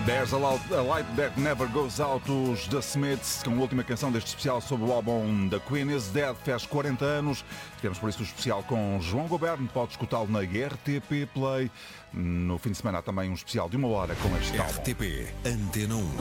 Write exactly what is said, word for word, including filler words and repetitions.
There's a, loud, a Light That Never Goes Out, os The Smiths, com a última canção deste especial sobre o álbum The Queen Is Dead, fez quarenta anos. Tivemos por isso o especial com João Goberno, pode escutá-lo na R T P Play. No fim de semana há também um especial de uma hora com este álbum. R T P Antena um.